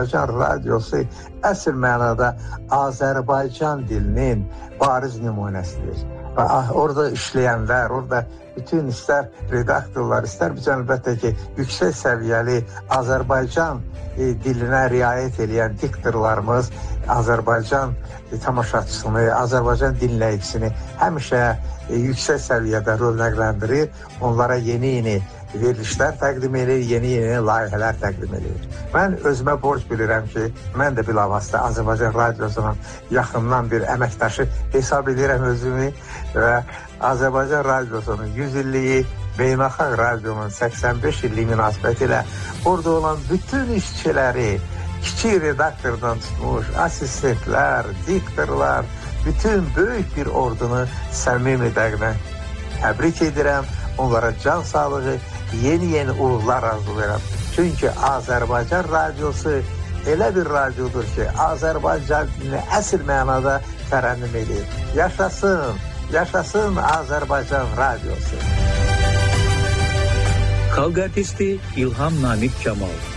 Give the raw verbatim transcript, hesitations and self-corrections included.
Azərbaycan radiosu əsl mənada Azərbaycan dilinin bariz nümunəsidir. Və orada işləyənlər, orada bütün istər redaktorlar, istər biz əlbəttə ki, yüksək səviyyəli Azərbaycan e, dilinə riayət edən diktorlarımız Azərbaycan e, tamaşaçısını, Azərbaycan dinləyicisini həmişə e, yüksək səviyyədə rövnəqləndirir, onlara yeni-yeni verilişlər təqdim edir, yeni-yeni layihələr təqdim edir. Mən özümə borc bilirəm ki, mən də bilavasitə Azərbaycan radiosunun yaxından bir əməkdaşı hesab edirəm özümü və Azərbaycan radiosunun yüz illiyi, Beynəlxalq radionun səksən beş illiyi münasibəti ilə orada olan bütün işçiləri, kiçik redaktordan tutmuş, asistentlər, diktorlar, bütün böyük bir ordunu səmimi dəqiqlə təbrik edirəm. Onlara can sağlığı, yeni-yeni uğurlar arzulayıram. Çünki Azərbaycan radiosu elə bir radiodur ki, Azərbaycan dilini əsl mənada tərənnüm edir. Yaşasın, yaşasın Azərbaycan radiosu. Xalq artisti İlham Namik Kamal.